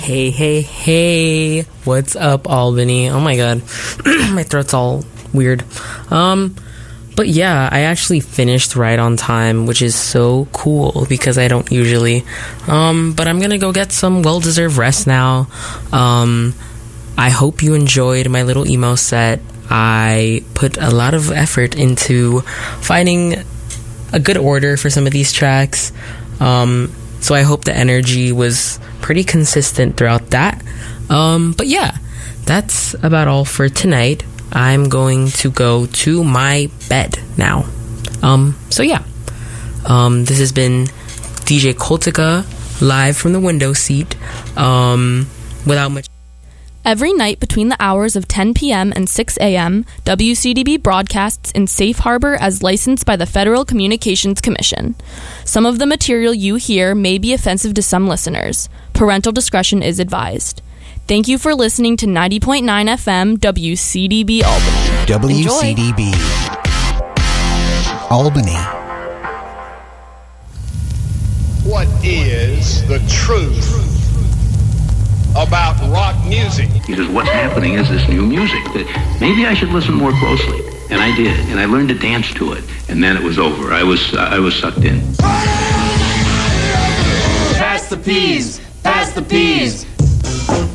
Hey, hey, hey. What's up, Albany? Oh my god. My throat's all weird. But yeah, I actually finished right on time, which is so cool because I don't usually. But I'm gonna go get some well-deserved rest now. I hope you enjoyed my little emo set. I put a lot of effort into finding a good order for some of these tracks. So I hope the energy was pretty consistent throughout that. But yeah, that's about all for tonight. I'm going to go to my bed now. So yeah. This has been DJ Coltica live from the window seat. Without much. Every night between the hours of 10 p.m. and 6 a.m., WCDB broadcasts in safe harbor as licensed by the Federal Communications Commission. Some of the material you hear may be offensive to some listeners. Parental discretion is advised. Thank you for listening to 90.9 FM WCDB Albany. WCDB Albany. What is the truth about rock music? He says, what's happening is this new music. Maybe I should listen more closely. And I did. And I learned to dance to it. And then it was over. I was sucked in. Pass the peas. Pass the peas.